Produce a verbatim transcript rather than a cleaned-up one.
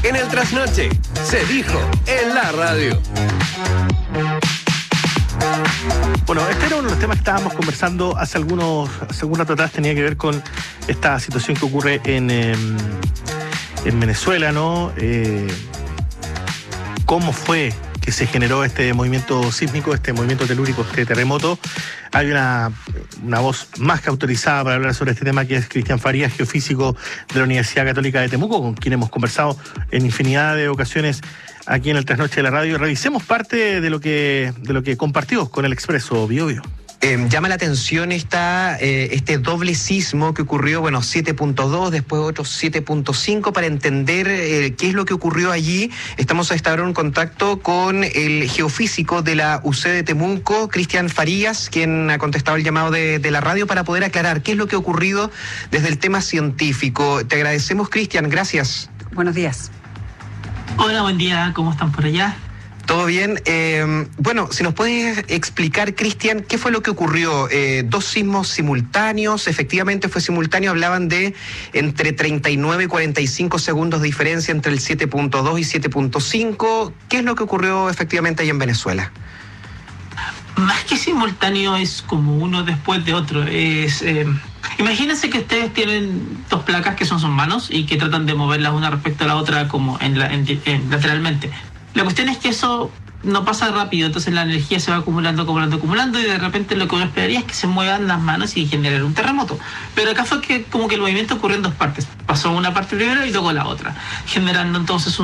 En el trasnoche, se dijo en la radio. Bueno, este era uno de los temas que estábamos conversando hace algunos, hace algún rato atrás, tenía que ver con esta situación que ocurre en, eh, en Venezuela, ¿no? Eh, ¿Cómo fue que se generó este movimiento sísmico, este movimiento telúrico, este terremoto? Hay una, una voz más que autorizada para hablar sobre este tema, que es Cristian Farías, geofísico de la Universidad Católica de Temuco, con quien hemos conversado en infinidad de ocasiones aquí en el Trasnoche de la Radio. Revisemos parte de lo que, de lo que compartió con el Expreso Biobío. Eh, llama la atención esta, eh, este doble sismo que ocurrió, bueno, siete punto dos, después otro siete punto cinco. Para entender eh, qué es lo que ocurrió allí, estamos a esta hora en contacto con el geofísico de la U C de Temuco, Cristian Farías, quien ha contestado el llamado de, de la radio para poder aclarar qué es lo que ha ocurrido desde el tema científico. Te agradecemos, Cristian, gracias. Buenos días. Hola, buen día, ¿cómo están por allá? Todo bien. Eh, bueno, si nos puedes explicar, Cristian, ¿qué fue lo que ocurrió? Eh, dos sismos simultáneos, efectivamente fue simultáneo, hablaban de entre treinta y nueve y cuarenta y cinco segundos de diferencia entre el siete punto dos y siete punto cinco. ¿Qué es lo que ocurrió efectivamente ahí en Venezuela? Más que simultáneo, es como uno después de otro. Es, eh, imagínense que ustedes tienen dos placas que son sus manos y que tratan de moverlas una respecto a la otra como en la, en, en, lateralmente. La cuestión es que eso no pasa rápido, entonces la energía se va acumulando, acumulando, acumulando, y de repente lo que uno esperaría es que se muevan las manos y generar un terremoto. Pero acá fue que como que el movimiento ocurrió en dos partes. Pasó una parte primero y luego la otra, generando entonces un